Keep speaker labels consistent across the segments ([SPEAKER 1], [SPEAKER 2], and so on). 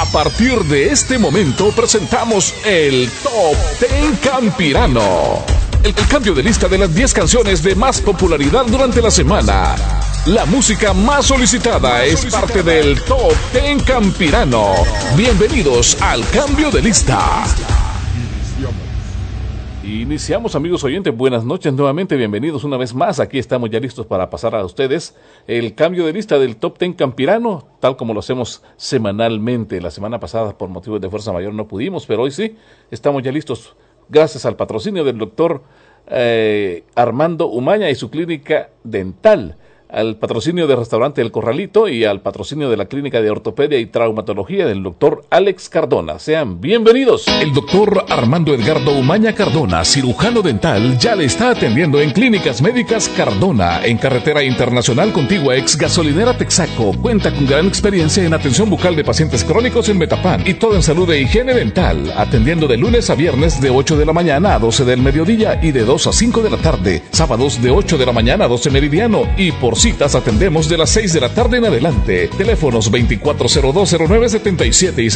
[SPEAKER 1] partir de este momento presentamos el Top Ten Campirano. El cambio de lista de las 10 canciones de más popularidad durante la semana. La música más solicitada es parte del Top Ten Campirano. Bienvenidos al cambio de lista. Iniciamos, amigos oyentes, buenas noches nuevamente, bienvenidos una vez más. Aquí estamos ya listos para pasar a ustedes el cambio de lista del Top Ten Campirano, tal como lo hacemos semanalmente. La semana pasada por motivos de fuerza mayor no pudimos, pero hoy sí, estamos ya listos gracias al patrocinio del doctor Armando Umaña y su clínica dental, al patrocinio del restaurante El Corralito y al patrocinio de la clínica de ortopedia y traumatología del doctor Alex Cardona. Sean bienvenidos. El doctor Armando Edgardo Umaña Cardona, cirujano dental, ya le está atendiendo en Clínicas Médicas Cardona, en Carretera Internacional Contigua, ex gasolinera Texaco. Cuenta con gran experiencia en atención bucal de pacientes crónicos en Metapán y todo en salud e higiene dental, atendiendo de lunes a viernes de 8 de la mañana a 12 del mediodía y de 2 a 5 de la tarde, sábados de 8 de la mañana a 12 meridiano, y por citas atendemos de las 6 de la tarde en adelante. Teléfonos 2402-0977 y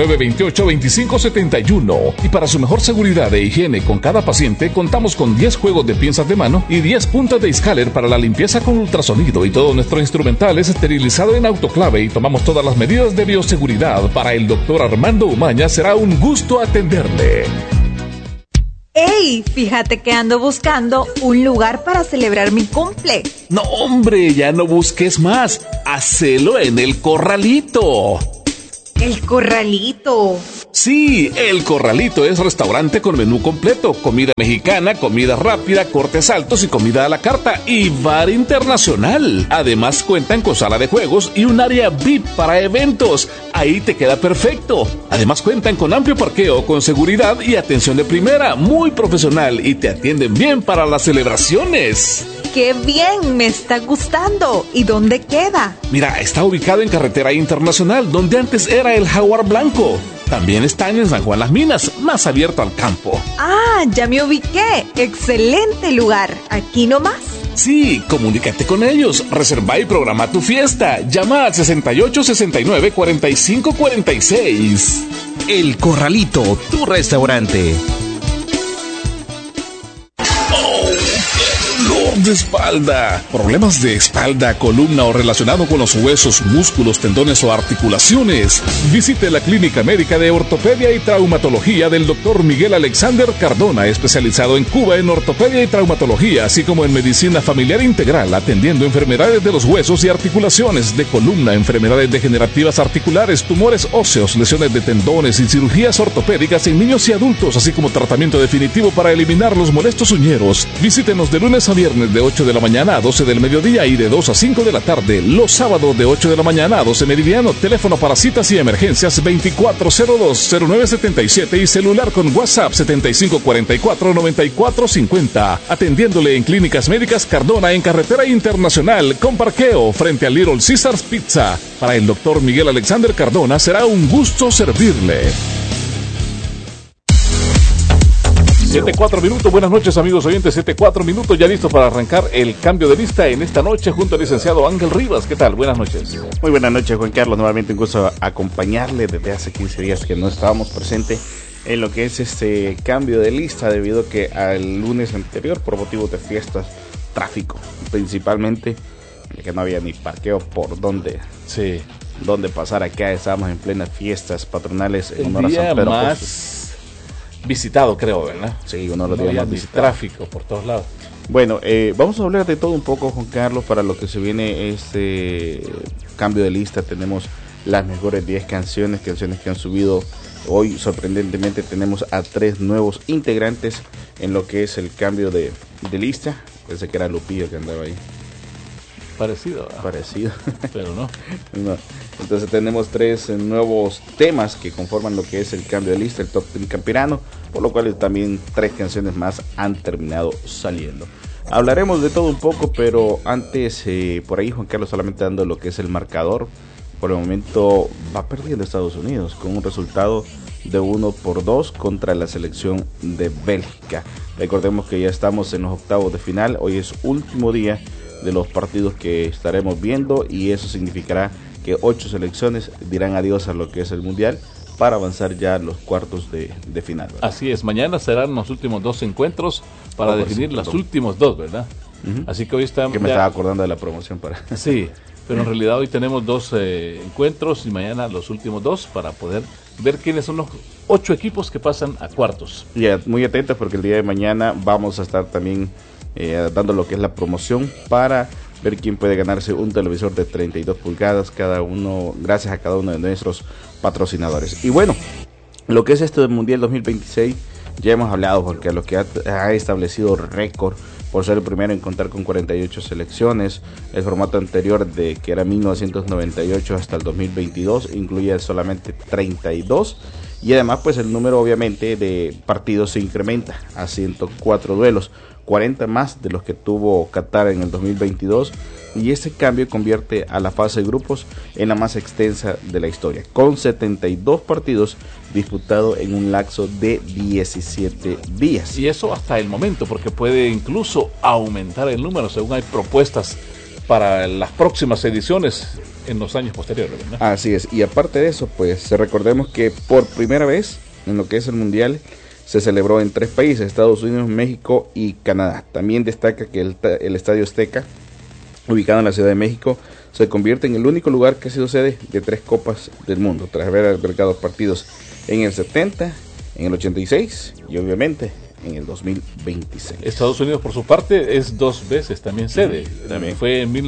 [SPEAKER 1] 7928-2571. Y para su mejor seguridad e higiene con cada paciente, contamos con 10 juegos de pinzas de mano y 10 puntas de Scaler para la limpieza con ultrasonido, y todo nuestro instrumental es esterilizado en autoclave y tomamos todas las medidas de bioseguridad. Para el doctor Armando Umaña será un gusto atenderle.
[SPEAKER 2] ¡Ey! Fíjate que ando buscando un lugar para celebrar mi cumple.
[SPEAKER 1] No, hombre, ya no busques más. Hacelo en El Corralito.
[SPEAKER 2] ¿El Corralito?
[SPEAKER 1] Sí, El Corralito es restaurante con menú completo, comida mexicana, comida rápida, cortes altos y comida a la carta, y bar internacional. Además cuentan con sala de juegos y un área VIP para eventos. Ahí te queda perfecto. Además cuentan con amplio parqueo, con seguridad y atención de primera, muy profesional, y te atienden bien para las celebraciones.
[SPEAKER 2] ¡Qué bien! Me está gustando. ¿Y dónde queda?
[SPEAKER 1] Mira, está ubicado en Carretera Internacional, donde antes era el Jaguar Blanco. También están en San Juan Las Minas, más abierto al campo.
[SPEAKER 2] ¡Ah, ya me ubiqué! ¡Excelente lugar! ¿Aquí nomás?
[SPEAKER 1] Sí, comunícate con ellos, reserva y programa tu fiesta. Llama al 6869-4546.
[SPEAKER 3] El Corralito, tu restaurante.
[SPEAKER 1] De espalda, problemas de espalda, columna o relacionado con los huesos, músculos, tendones o articulaciones. Visite la clínica médica de ortopedia y traumatología del doctor Miguel Alexander Cardona, especializado en Cuba en ortopedia y traumatología, así como en medicina familiar integral, atendiendo enfermedades de los huesos y articulaciones, de columna, enfermedades degenerativas articulares, tumores óseos, lesiones de tendones y cirugías ortopédicas en niños y adultos, así como tratamiento definitivo para eliminar los molestos uñeros. Visítenos de lunes a viernes de 8 de la mañana a 12 del mediodía y de 2 a 5 de la tarde. Los sábados de 8 de la mañana a 12 meridiano. Teléfono para citas y emergencias 2402-0977 y celular con WhatsApp 7544-9450. Atendiéndole en Clínicas Médicas Cardona, en Carretera Internacional, con parqueo frente a Little Caesars Pizza. Para el doctor Miguel Alexander Cardona será un gusto servirle. 7:04 minutos, buenas noches amigos oyentes, 7:04 minutos, ya listos para arrancar el cambio de lista en esta noche junto al licenciado Ángel Rivas. ¿Qué tal? Buenas noches.
[SPEAKER 4] Muy buenas noches, Juan Carlos, nuevamente un gusto acompañarle desde hace 15 días que no estábamos presentes en lo que es este cambio de lista, debido a que al lunes anterior, por motivos de fiestas, tráfico, principalmente, que no había ni parqueo por donde pasar. Acá estábamos en plenas fiestas patronales en honor a San Pedro
[SPEAKER 1] más visitado, creo, ¿verdad?
[SPEAKER 4] Sí, uno de los días más visitados.
[SPEAKER 1] Tráfico por todos lados.
[SPEAKER 4] Bueno, vamos a hablar de todo un poco, Juan Carlos, para lo que se viene este cambio de lista. Tenemos las mejores 10 canciones que han subido. Hoy, sorprendentemente, tenemos a 3 nuevos integrantes en lo que es el cambio de lista. Pensé que era Lupillo que andaba ahí.
[SPEAKER 1] Parecido. Pero no.
[SPEAKER 4] Entonces tenemos 3 nuevos temas que conforman lo que es el cambio de lista, el Top Ten Campirano, por lo cual también 3 canciones más han terminado saliendo. Hablaremos de todo un poco, pero antes, por ahí Juan Carlos, solamente dando lo que es el marcador. Por el momento va perdiendo Estados Unidos con un resultado de 1-2 contra la selección de Bélgica. Recordemos que ya estamos en los octavos de final. Hoy es último día de los partidos que estaremos viendo, y eso significará que 8 selecciones dirán adiós a lo que es el Mundial para avanzar ya a los cuartos de final, ¿verdad?
[SPEAKER 1] Así es, mañana serán los últimos 2 encuentros para definir los últimos 2, ¿verdad? Así que hoy estamos...
[SPEAKER 4] Que me estaba acordando de la promoción para...
[SPEAKER 1] Sí, pero en realidad hoy tenemos 2 encuentros y mañana los últimos 2 para poder ver quiénes son los 8 equipos que pasan a cuartos.
[SPEAKER 4] Y muy atentos porque el día de mañana vamos a estar también dando lo que es la promoción para ver quién puede ganarse un televisor de 32 pulgadas cada uno, gracias a cada uno de nuestros patrocinadores. Y bueno, lo que es esto del Mundial 2026 ya hemos hablado, porque lo que ha establecido récord por ser el primero en contar con 48 selecciones. El formato anterior, de que era 1998 hasta el 2022, incluía solamente 32, y además pues el número obviamente de partidos se incrementa a 104 duelos, 40 más de los que tuvo Qatar en el 2022, y ese cambio convierte a la fase de grupos en la más extensa de la historia, con 72 partidos disputados en un lapso de 17 días.
[SPEAKER 1] Y eso hasta el momento, porque puede incluso aumentar el número según hay propuestas para las próximas ediciones en los años posteriores, ¿verdad?
[SPEAKER 4] Así es, y aparte de eso, pues recordemos que por primera vez en lo que es el Mundial se celebró en 3 países, Estados Unidos, México y Canadá. También destaca que el Estadio Azteca, ubicado en la Ciudad de México, se convierte en el único lugar que ha sido sede de 3 Copas del Mundo, tras haber albergado partidos en el 70, en el 86 y obviamente en el 2026.
[SPEAKER 1] Estados Unidos, por su parte, es 2 veces también sede.
[SPEAKER 4] También
[SPEAKER 1] fue en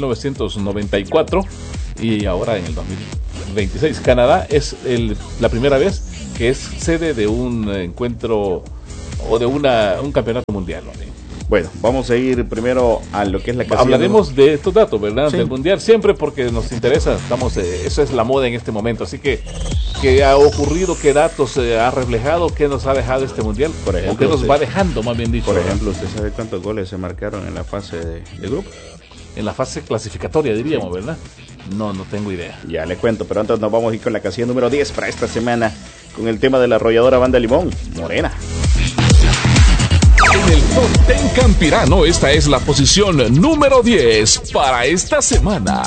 [SPEAKER 1] 1994 y ahora en el 2026. Canadá es la primera vez que es sede de un encuentro o de un campeonato mundial, ¿no?
[SPEAKER 4] Bueno, vamos a ir primero a lo que es la casilla.
[SPEAKER 1] Hablaremos de estos datos, ¿verdad?
[SPEAKER 4] Sí.
[SPEAKER 1] Del mundial, siempre porque nos interesa. Eso es la moda en este momento. Así que, ¿qué ha ocurrido? ¿Qué datos ha reflejado? ¿Qué nos ha dejado este mundial?
[SPEAKER 4] Por ejemplo,
[SPEAKER 1] ¿o qué nos va dejando, más bien dicho?
[SPEAKER 4] Por ejemplo, ¿usted sabe cuántos goles se marcaron en la fase de grupo?
[SPEAKER 1] En la fase clasificatoria, diríamos, ¿verdad? No tengo idea.
[SPEAKER 4] Ya le cuento, pero antes nos vamos a ir con la casilla número 10 para esta semana, con el tema de la arrolladora Banda Limón, Morena.
[SPEAKER 3] En el Top Ten Campirano, esta es la posición número 10 para esta semana.